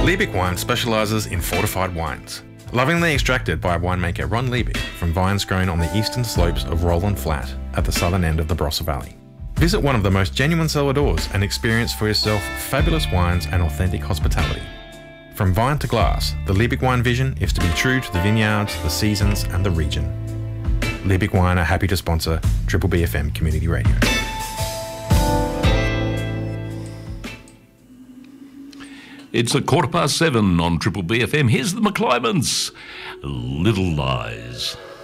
Liebig Wine specialises in fortified wines. Lovingly extracted by winemaker Ron Liebig from vines grown on the eastern slopes of Roland Flat at the southern end of the Barossa Valley. Visit one of the most genuine cellar doors and experience for yourself fabulous wines and authentic hospitality. From vine to glass, the Liebig Wine vision is to be true to the vineyards, the seasons and the region. Liebig Wine are happy to sponsor Triple BFM Community Radio. It's 7:15 on Triple BFM. Here's the McClymans. Little Lies.